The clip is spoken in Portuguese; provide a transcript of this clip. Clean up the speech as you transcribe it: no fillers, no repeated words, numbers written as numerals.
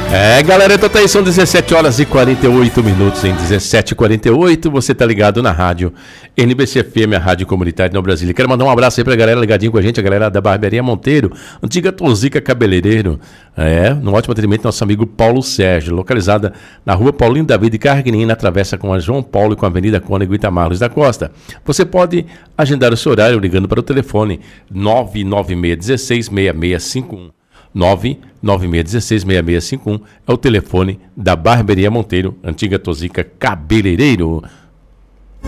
Galera, então tá aí, são 17 horas e 48 minutos, em 17h48, você tá ligado na rádio NBC FM, a rádio comunitária no Brasília. Quero mandar um abraço aí pra galera ligadinho com a gente, a galera da Barbearia Monteiro, antiga Tozica Cabeleireiro, no ótimo atendimento nosso amigo Paulo Sérgio, localizada na rua Paulinho Davi de Carguinin, na travessa com a João Paulo e com a Avenida Cônego Itamar Luiz da Costa. Você pode agendar o seu horário ligando para o telefone 996166651. 996166651 é o telefone da Barbearia Monteiro, antiga Tozica Cabeleireiro.